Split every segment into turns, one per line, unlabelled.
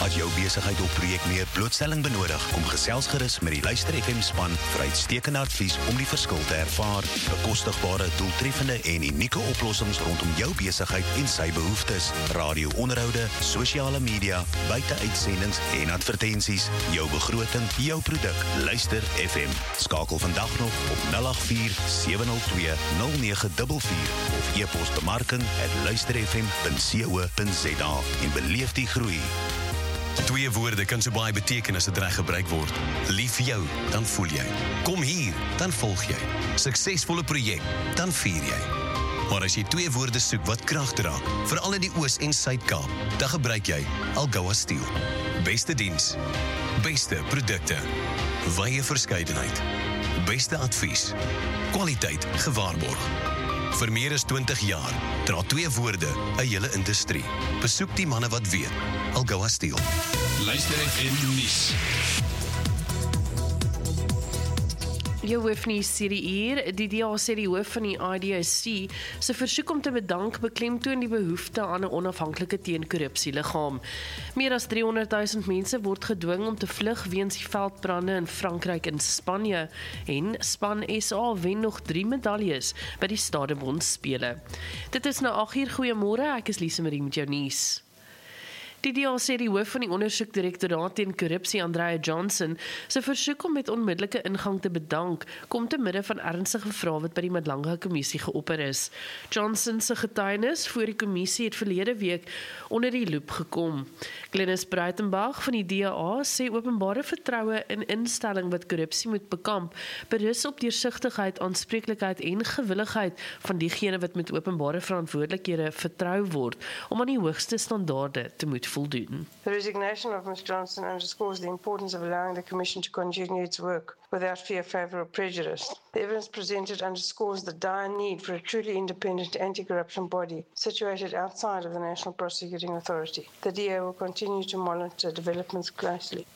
As jou besigheid of projek meer blootstelling benodig, kom gesels gerus met die Luister FM span vir uitstekende advies om die verskil te ervaar. Bekostigbare, doeltreffende en unieke oplossings rondom jou besigheid en sy behoeftes. Radio-onderhoude, sosiale media, buite-uitsendings en advertensies. Jou begroting, jou produk. Luister FM. Skakel vandag nog op 084-702-0944 of e-pos bemarking@luisterfm.co.za en beleef die groei.
Twee woorde kan so baie beteken as dit reg gebruik word. Lief vir jou, dan voel jy. Kom hier, dan volg jy. Suksesvolle projek, dan vier jy. Maar as jy twee woorde soek wat krag dra, veral in die Oos- en Suid-Kaap, dan gebruik jy Algoa Steel. Beste diens, beste produkte, wye verskeidenheid, beste advies, kwaliteit gewaarborg. Vir meer as 20 jaar dra twee woorde 'n hele industrie. Besoek die manne wat weet. Algoa Steel.
Luister FM nuus.
Jou hoofnuus sê die uur, die DA sê die hoof van die IDOC se versoek om te bedank beklemtoon die behoefte aan 'n onafhanklike teenkorrupsieliggaam. Meer as 300,000 mense word gedwing om te vlug weens die veldbrande in Frankryk en Spanje en span SA wen nog 3 medaljes by die Stadebondspele. Dit is nou 8uur, goeiemôre, ek is Lise Marie met jou nuus. Die DA sê die hoof van die ondersoekdirektoraat teen korrupsie, Andrea Johnson, se versoek om met onmiddellike ingang te bedank, kom te midde van ernstige vrae wat by die Madlanga kommissie geopper is. Johnson se getuienis voor die kommissie het verlede week onder die loep gekom. Glenys Breitenbach van die DA sê openbare vertroue in instelling wat korrupsie moet bekamp, berus op deursigtigheid, aanspreeklikheid en gewilligheid van diegene wat met openbare verantwoordelikhede vertrou word om aan die hoogste standaarde te moet voldoen.
The resignation of Ms. Johnson underscores the importance of allowing the Commission to continue its work without fear, favour or prejudice. The evidence presented underscores the dire need for a truly independent anti-corruption body situated outside of the National Prosecuting Authority. The DA will continue to monitor developments closely.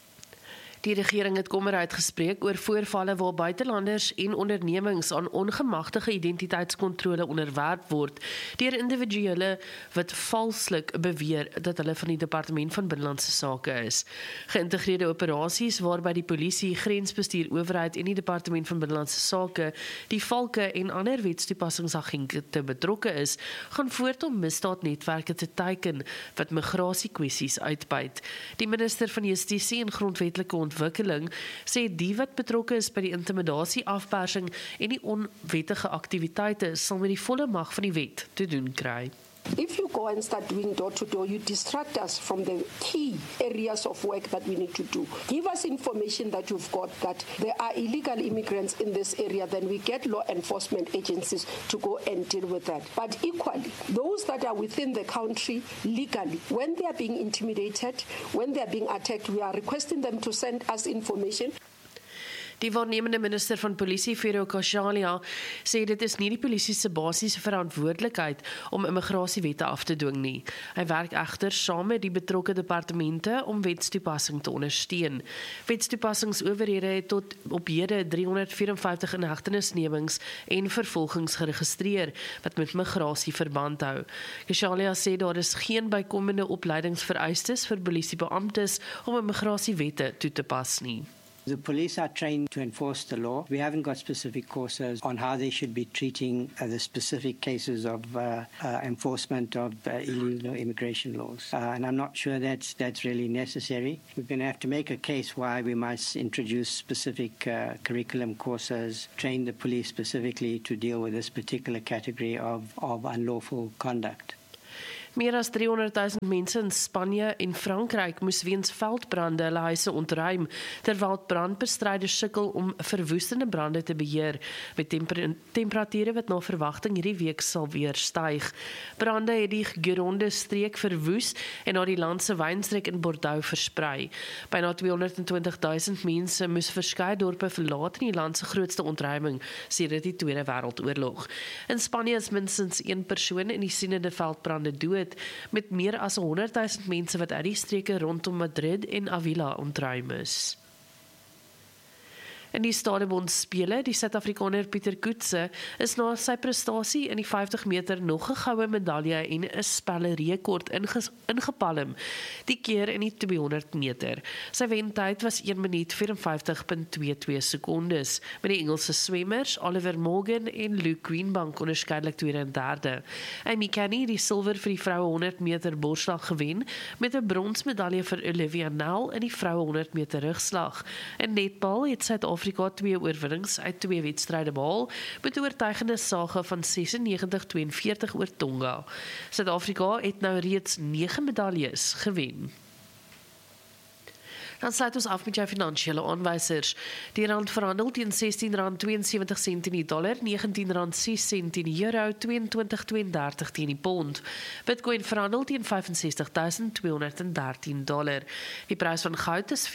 Die regering het kommer uitgespreek oor voorvalle waar buitelanders en ondernemings aan ongemagtige identiteitskontrole onderwerp word deur individuele wat valslik beweer dat hulle van die Departement van Binnelandse Sake is. Geïntegreerde operasies waarby die polisie, grensbestuur, owerheid en die Departement van Binnelandse Sake, die valke en ander wetstoepassingsagente betrokke is, gaan voort om misdaadnetwerke te teiken wat migrasiekwessies uitbuit. Die minister van Justisie en Grondwetlike Ontwikkeling sê die wat betrokke is by die intimidasie, afpersing en die onwettige aktiwiteite sal met die volle mag van die wet te doen kry.
If you go and start doing door-to-door, you distract us from the key areas of work that we need to do. Give us information that you've got that there are illegal immigrants in this area, then we get law enforcement agencies to go and deal with that. But equally, those that are within the country legally, when they are being intimidated, when they are being attacked, we are requesting them to send us information.
Die waarnemende minister van polisie, Fero Kashalia, sê dit is nie die polisie se basiese verantwoordelikheid om immigrasiewette af te dwing nie. Hy werk egter saam met die betrokke departemente om wetstoepassing te ondersteun. Wetstoepassingsowerhede het tot op hede 354 inhegtenisnemings en vervolgings geregistreer wat met migrasie verband hou. Kashalia sê daar is geen bykomende opleidingsvereistes vir polisiebeamptes om immigrasiewette toe te pas nie.
The police are trained to enforce the law. We haven't got specific courses on how they should be treating the specific cases of enforcement of illegal immigration laws. And I'm not sure that's really necessary. We're going to have to make a case why we must introduce specific curriculum courses, train the police specifically to deal with this particular category of unlawful conduct.
Meer as 300,000 mense in Spanje en Frankryk moes weens veldbrande hulle huise ontruim, terwyl brandbestryders sukkel om verwoestende brande te beheer, met temperature wat na verwagting hierdie week sal weer styg. Brande het die Gironde streek verwoes en na die land se wynstreek in Bordeaux versprei. Byna 220,000 mense moes verskeie dorpe verlaat in die land se grootste ontruiming sedert die Tweede Wêreldoorlog. In Spanje is minstens 1 persoon in die sienende veldbrande dood, met meer as 100,000 mense wat uit die streke rondom Madrid en Avila ontruim is. In die Stadebond spele, die Suid-Afrikaner Pieter Koetse is na sy prestasie in die 50 meter nog 'n goue medalje en 'n spellerekord ingepalm, die keer in die 200 meter. Sy wentyd was 1 minuut 54.22 sekondes, met die Engelse swemmers Oliver Morgan en Luke Greenbank onderskeidelik tweede en derde. Amy Kenny die silwer vir die vroue 100 meter borsslag gewen, met 'n bronsmedalje vir Olivia Nel in die vroue 100 meter rugslag. In netbal het Suid-Afrika 2 oorwinnings uit 2 wedstryde behaal, met 'n oortuigende sage van 96-42 oor Tonga. Suid-Afrika het nou reeds 9 medaljes gewen. Dan sluit ons af met jou finansiële aanwysers. Die rand verhandel teen R16.72 teen die dollar, R19.06 teen die euro, 22.32 teen die pond. Bitcoin verhandel teen $65.213. Die prys van goud is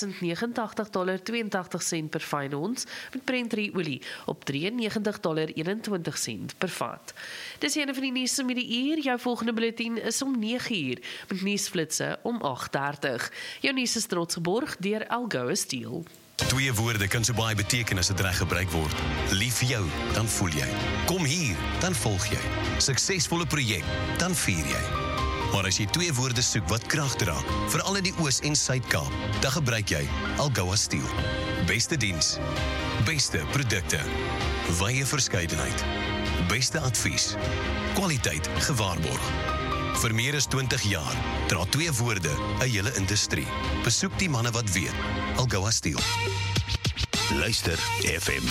$4.089.82 per fyn ons, met Brent olie op $93.21 per vat. Dis een van die nuus om die uur. Jou volgende bulletin is om 9:00 met nuusflitse om 8:30. Jou nuus is trots geborg deur Algoa Steel.
2 woorde kan so baie beteken as dit reg gebruik word. Lief jou, dan voel jy. Kom hier, dan volg jy. Suksesvolle projek, dan vier jy. Maar as jy 2 woorde soek wat krag dra, veral in die Oos- en Suid-Kaap, dan gebruik jy Algoa Steel. Beste diens, beste produkte, wye verskeidenheid, beste advies, kwaliteit gewaarborg. Vir meer as 20 jaar dra 2 woorde 'n hele industrie. Besoek die manne wat weet. Algoa Steel.
Luister FM